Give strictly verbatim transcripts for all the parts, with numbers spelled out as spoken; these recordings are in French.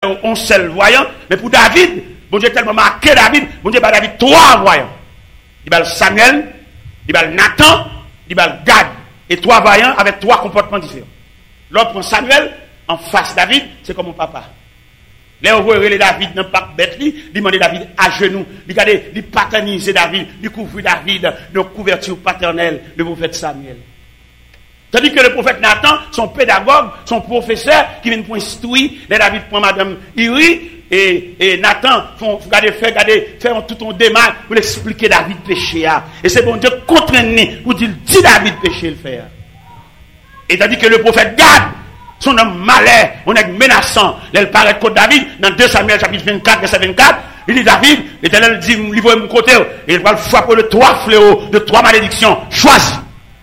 un seul voyant, mais pour David, bon Dieu tellement marqué David, bon Dieu, bah David, trois voyants. Il va Samuel, il va Nathan, il va Gad. Et trois voyants avec trois comportements différents. L'autre prend Samuel, en face David, c'est comme mon papa. Là, on voit les David dans le parc bête, il demande David à genoux, il regarde, il paternise David, il couvre David de couverture paternelle, le prophète Samuel. Tandis que le prophète Nathan, son pédagogue, son professeur, qui vient pour instruire, les David prend madame Iri, et, et Nathan, font, regardez, fait, regardez, faire tout ton démarche pour expliquer David péché. Et c'est bon Dieu contraigné pour dire, dis David péché le faire. Et tandis que le prophète Gad, son homme malais, on est menaçant, il paraît contre David, dans deux Samuel chapitre vingt-quatre, verset vingt-quatre, il dit David, l'Éternel dit, livre mon côté, et il va le frapper de trois fléaux, de trois malédictions, choisis.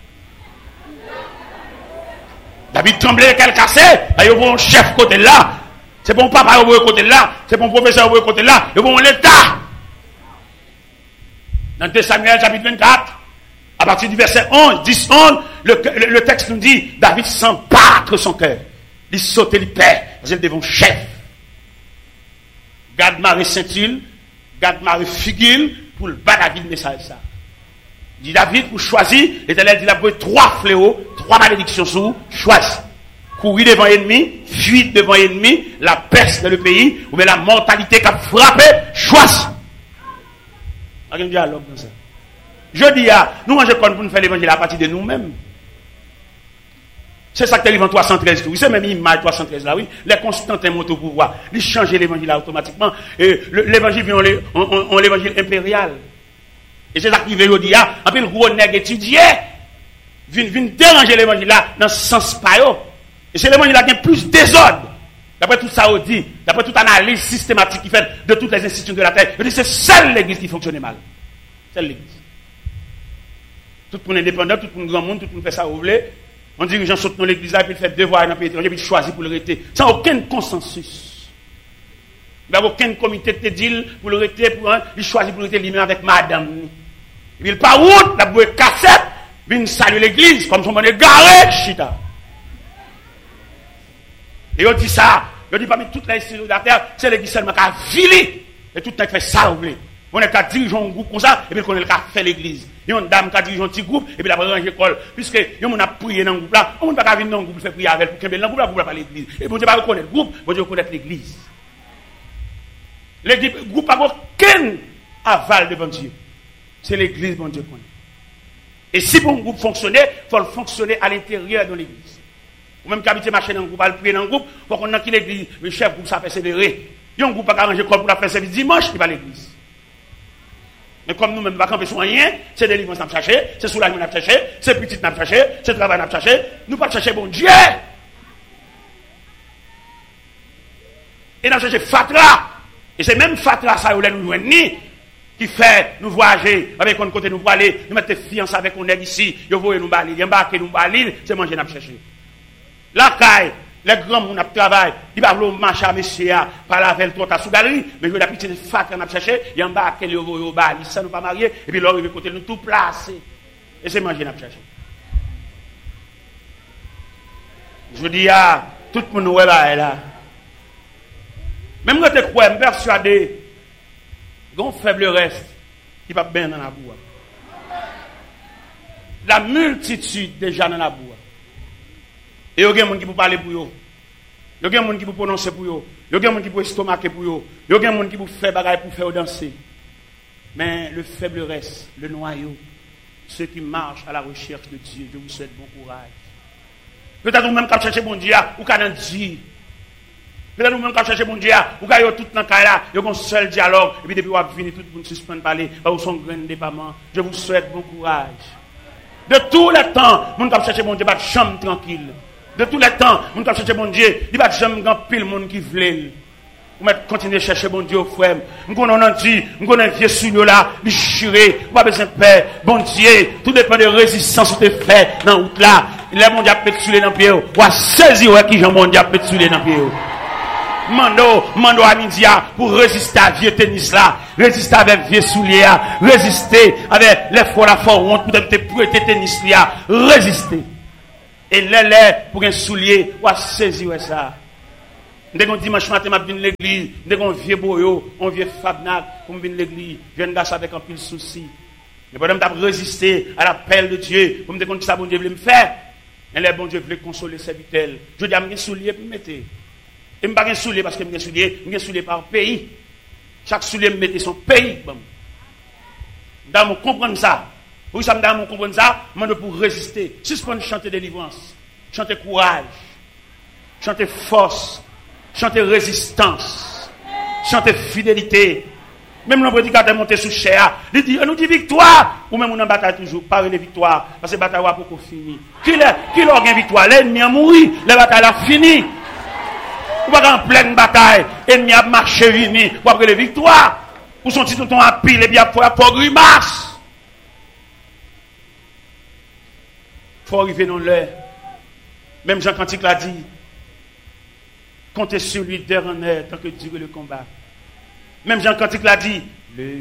David tremblait, qu'elle cassait, il y a un chef côté là, c'est bon papa au côté là, c'est bon professeur au côté là, il y a bon l'État. Dans deux Samuel chapitre vingt-quatre, à partir du verset onze, dix, onze, le, le, le texte nous dit, David sent battre son cœur. Il saute, il perd, parce qu'il est devant chef. Garde Marie Saint-Il, garde Marie Figil, pour le bas David message ça. Il dit David, pour choisir, l'Éternel dit, il a pris trois fléaux, trois malédictions sur vous, choisis. Courir devant l'ennemi, fuir devant l'ennemi, la peste dans le pays, ou bien la mortalité qui a frappé, choisis. Il y a un dialogue dans ça. Je dis, ah, nous mangeons pour nous faire l'évangile à partir de nous-mêmes. C'est ça que tu as trois cent treize. Oui, c'est même l'image trois cent treize là, oui. Les Constantins montent au pouvoir. Ils changent l'évangile automatiquement. Et l'évangile vient en, en, en l'évangile impérial. Et c'est ça qui veut dire, ah, un peu le gros nègre étudié, vient déranger l'évangile là, dans ce sens pas. Et c'est l'évangile là qui a plus désordre. D'après tout ça, on dit, d'après toute analyse systématique qui fait de toutes les institutions de la terre, on dit c'est seule l'église qui fonctionne mal. Seule l'église. Tout le monde indépendant, tout le monde grand monde, tout le monde fait ça où vous voulez. On dit que les gens sautent dans l'église là, puis ils font devoir dans le pays étranger, puis ils choisissent pour le rester. Sans aucun consensus. Il n'y a aucun comité de deal pour le rester, pour un, il choisit pour le rester lui-même avec madame. Et puis il part route, la bouée cassette, vient saluer l'église, comme son monde est garé, chita. Et on dit ça, on dit parmi toutes les institutions de la terre, c'est l'église seulement qui a vilé. Et tout le monde fait ça, vous voulez. On est qu'à diriger un groupe comme ça, et puis on est qu'à faire l'église. Il y a une dame qui a dirigé un petit groupe, et puis la ranger l'école. Puisque, on a prié dans le groupe là, on ne peut pas venir dans le groupe, faire prier avec, pour qu'il y ait dans le groupe là, pour pas l'église. Et bon Dieu va reconnaître le groupe, bon Dieu va reconnaître l'église. Le groupe n'a aucun aval devant Dieu. C'est l'église, bon Dieu connaît. Et si pour un groupe fonctionner, il faut le fonctionner à l'intérieur de l'église. Ou même qu'habiter marcher dans le groupe, aller prier dans le groupe, pour qu'on ait qui l'église, le chef groupe, ça persévérer. Il y a un groupe qui a arrangé l'école pour la faire service dimanche, il va à l'église. Mais comme nous-mêmes, nous ne pouvons pas camper rien, c'est des livres qu'on a cherché, c'est soulagement qu'on a cherché, c'est petit qu'on a cherché, c'est travail qu'on a cherché, nous ne pouvons pas chercher bon Dieu. Et nous avons cherché Fatra. Et c'est même Fatra, ça, où nous joignons, qui fait nous voyager, avec un côté nous pour aller, nous mettre fiancés avec un nègre ici, nous voyons nous balayer, nous embarquer nous balayer, c'est manger nous chercher. La caille, les grands gens qui travaillent, ils ne peuvent pas marcher à monsieur, par la veille, trois sous galerie, mais je vais la petite fat qu'on a cherché, ils embarquent les au bal, ils ne sont pas mariés, et puis leur côté nous tout placé. Et c'est manger nous chercher. Je dis à tout le monde, ouais, là. Même quand tu crois, je suis persuadé, il y a un faible reste qui va bien dans la boue. La multitude déjà dans la boue. Et il y a des gens qui peuvent parler pour eux. Il y a des gens qui peuvent prononcer pour eux. Il y a des gens qui peuvent estomaquer pour eux. Il y a des gens qui peuvent faire bagaille pour faire danser. Mais le faible reste, le noyau, ceux qui marchent à la recherche de Dieu, je vous souhaite bon courage. Peut-être vous-même quand cherchez bon Dieu, ou quand on dit. Peut-être vous-même quand cherchez bon Dieu, ou quand vous avez tout dans le cas là, vous avez un seul dialogue, et puis depuis vous avez fini, tout le monde suspend parler, vous sont grain de départ. Je vous souhaite bon courage. De tous les temps, vous avez cherché bon Dieu, pas de chambre tranquille. De tous les temps, vous avez cherché bon Dieu, il n'y a pas de chambre pile monde qui veut. Vous continuez à chercher bon Dieu, frère. Nous connaissons dit, nous connaissons vieux sous là, déchiré, vous avez besoin de paix. Bon Dieu, tout dépend de résistance que tu fais dans la route là. Il est bon Dieu à pétuler dans le pied. Ou à saisir qui j'en bon Dieu à pétuler dans le pied. Mando, mando à midi pour résister à vieux tennis là, résister avec vieux souliers, résister avec les fois la fois honte pour te prêter tennis là, résister. Et les pour un soulier, ou à saisir ça. Dès qu'on dimanche matin, je viens à l'église. Dès qu'on vieux boyo, on vieux fabnac, pour venir à l'église. Je viens de avec un pile souci. Mais pendant que je résister à l'appel de Dieu, pour me dire que ça, bon Dieu voulait me faire. Et les bon Dieu voulait consoler ses vitelles. Je dis, je suis soulier pour me mettre. Et je ne suis pas soulier parce que je suis soulier, je suis soulier par pays. Chaque soulier me mettait son pays. Dans mon comprendre ça. Pour ça, dans mon comprendre ça, je pour résister. Suspendre chanter délivrance, chanter courage, chanter force, chanter résistance, chanter fidélité. Même le prédicateur monté sous chair, il dit, nous dit victoire, ou même on en bataille toujours, pas de victoire, parce que la bataille va pour finir. Qui l'a gagné victoire? L'ennemi a mouru, la bataille a fini. Ou pas en pleine bataille, l'ennemi a marché fini, pour après les victoires, ou son titre ton à pile, et bien pour la grimace. Il faut arriver dans l'heure. Même Jean Cantique l'a dit, comptez sur lui d'heure en heure, tant que dure le combat. Même Jean Cantique l'a dit,